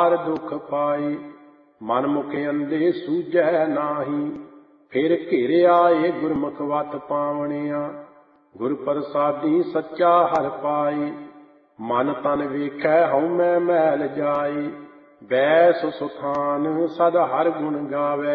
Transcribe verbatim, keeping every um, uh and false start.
हार दुख पाए। मन मुख अंधे सूझै नाही, फिर घेर आए गुरमुख वत पावणिया। गुर प्रसादी सच्चा हर पाए, मन तन वेखै हउमੈ मैल जाए। बैस सुथान सद हर गुण गावै,